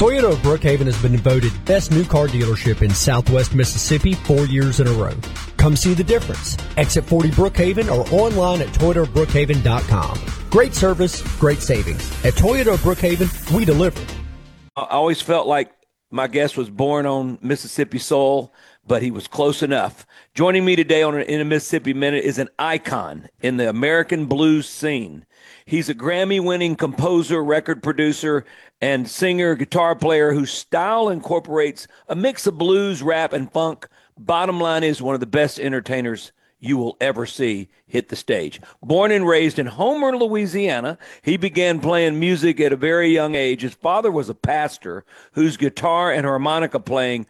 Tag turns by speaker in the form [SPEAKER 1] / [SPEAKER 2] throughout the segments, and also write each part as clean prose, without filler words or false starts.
[SPEAKER 1] Toyota of Brookhaven has been voted best new car dealership in Southwest Mississippi 4 years in a row. Come see the difference. Exit 40 Brookhaven or online at ToyotaofBrookhaven.com. Great service, great savings. At Toyota of Brookhaven, we deliver.
[SPEAKER 2] I always felt like my guest was born on Mississippi soil, but he was close enough. Joining me today in a Mississippi Minute is an icon in the American blues scene. He's a Grammy-winning composer, record producer, and singer, guitar player whose style incorporates a mix of blues, rap, and funk. Bottom line is one of the best entertainers you will ever see hit the stage. Born and raised in Homer, Louisiana, he began playing music at a very young age. His father was a pastor whose guitar and harmonica playing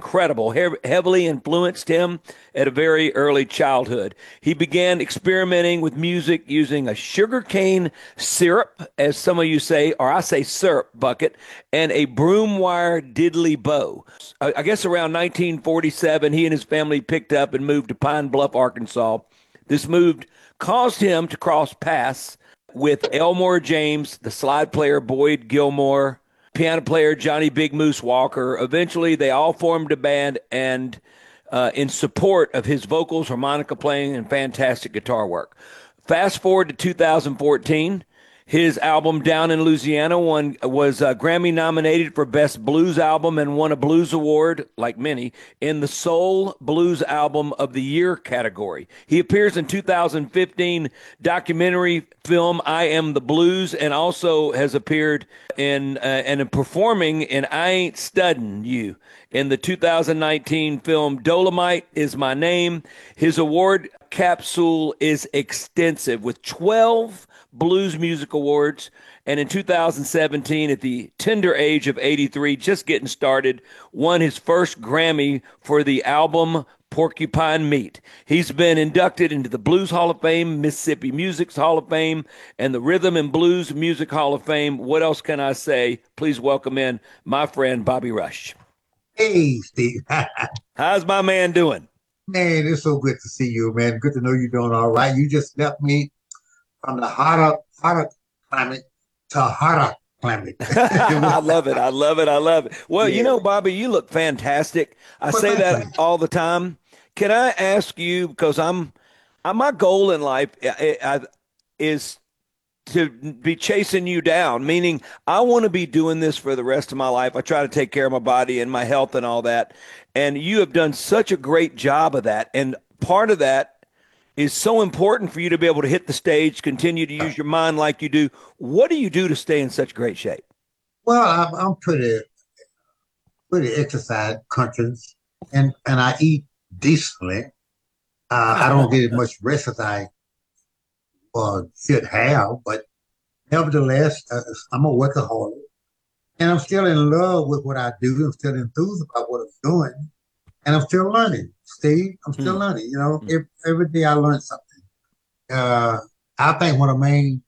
[SPEAKER 2] heavily influenced him at a very early childhood. He began experimenting with music using a sugarcane syrup, as some of you say, or I say syrup bucket, and a broom wire diddley bow. I guess around 1947, he and his family picked up and moved to Pine Bluff, Arkansas. This move caused him to cross paths with Elmore James, the slide player Boyd Gilmore, piano player Johnny Big Moose Walker. Eventually, they all formed a band and in support of his vocals, harmonica playing, and fantastic guitar work. Fast forward to 2014. His album Down in Louisiana was Grammy nominated for Best Blues Album and won a Blues Award, like many, in the Soul Blues Album of the Year category. He appears in 2015 documentary film I Am the Blues, and also has appeared in performing in I Ain't Studdin' You in the 2019 film Dolomite Is My Name. His award capsule is extensive with 12 Blues Music Awards, and in 2017, at the tender age of 83, just getting started, won his first Grammy for the album Porcupine Meat. He's been inducted into the Blues Hall of Fame, Mississippi Music's Hall of Fame, and the Rhythm and Blues Music Hall of Fame. What else can I say? Please welcome in my friend Bobby Rush.
[SPEAKER 3] Hey, Steve.
[SPEAKER 2] How's my man doing?
[SPEAKER 3] Man, it's so good to see you, man. Good to know you're doing all right. You just left me from the hotter climate to hotter climate.
[SPEAKER 2] I love it. I love it. I love it. Well, You know, Bobby, you look fantastic. I say that all the time. Can I ask you, because my goal in life is to be chasing you down, meaning I want to be doing this for the rest of my life. I try to take care of my body and my health and all that. And you have done such a great job of that. And part of that is so important for you to be able to hit the stage, continue to use your mind like you do. What do you do to stay in such great shape?
[SPEAKER 3] Well, I'm pretty exercise conscious, and I eat decently. I don't get as much rest as I should have, but nevertheless, I'm a workaholic, and I'm still in love with what I do. I'm still enthused about what I'm doing, and I'm still learning. Steve, I'm still learning. You know, every day I learn something. I think one of the main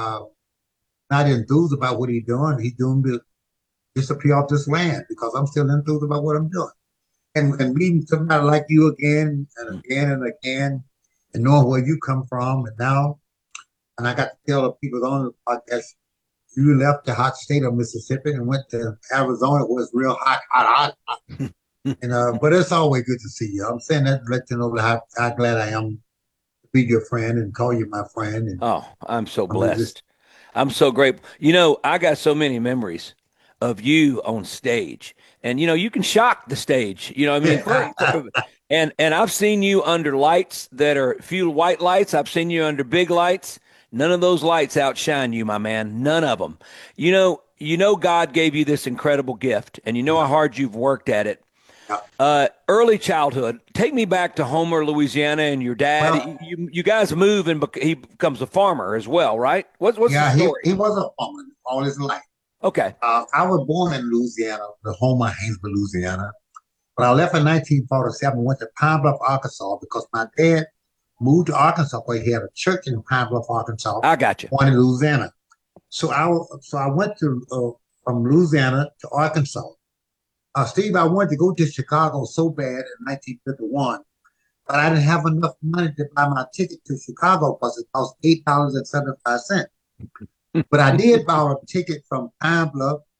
[SPEAKER 3] not enthused about what he's doing to disappear off this land, because I'm still enthused about what I'm doing. And meeting somebody like you again and again and again, and knowing where you come from, and I got to tell the people on the podcast, you left the hot state of Mississippi and went to Arizona. It was real hot. And but it's always good to see you. I'm saying that to let you know how glad I am to be your friend and call you my friend. And
[SPEAKER 2] oh, I'm so blessed. I'm so grateful. You know, I got so many memories of you on stage, and you know, you can shock the stage. You know what I mean? And I've seen you under lights that are few white lights. I've seen you under big lights. None of those lights outshine you, my man. None of them. You know, God gave you this incredible gift, and you know how hard you've worked at it. Early childhood. Take me back to Homer, Louisiana, and your dad. Well, you guys move, and he becomes a farmer as well, right? What's the story?
[SPEAKER 3] He was a farmer all his life.
[SPEAKER 2] Okay.
[SPEAKER 3] I was born in Louisiana, the Homer, Haynesville, Louisiana. But I left in 1947 and went to Pine Bluff, Arkansas, because my dad moved to Arkansas where he had a church in Pine Bluff, Arkansas.
[SPEAKER 2] I got you.
[SPEAKER 3] Born in Louisiana. So I went to from Louisiana to Arkansas. Steve, I wanted to go to Chicago so bad in 1951, but I didn't have enough money to buy my ticket to Chicago because it cost $8.75. But I did buy a ticket from Pine Bluff